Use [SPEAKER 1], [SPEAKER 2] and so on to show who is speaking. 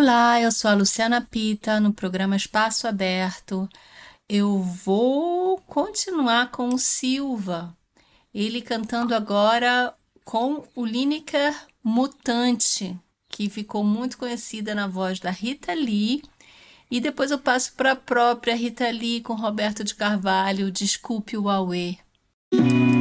[SPEAKER 1] Olá, eu sou a Luciana Pita, no programa Espaço Aberto. Eu vou continuar com o Silva, ele cantando agora com o Lineker Mutante, que ficou muito conhecida na voz da Rita Lee. E depois eu passo para a própria Rita Lee com Roberto de Carvalho, Desculpe o Auê.